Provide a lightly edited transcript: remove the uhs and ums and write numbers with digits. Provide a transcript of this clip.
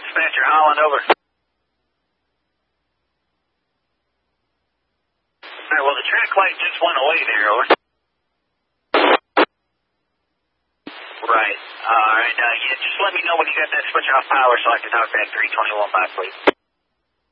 Dispatcher, Holland, over. Alright, well, the track light just went away there, over. Right. Alright, yeah, just let me know when you got that switch off power so I can talk that 321 back, please.